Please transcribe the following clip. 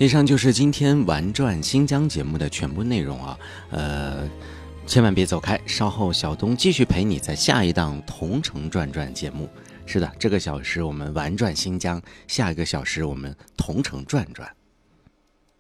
以上就是今天玩转新疆节目的全部内容啊，千万别走开，稍后小东继续陪你在下一档同城转转节目。是的，这个小时我们玩转新疆，下一个小时我们同城转转。